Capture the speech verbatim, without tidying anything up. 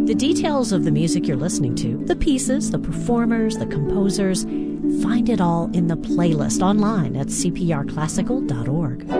The details of the music you're listening to, the pieces, the performers, the composers, find it all in the playlist online at c p r classical dot org.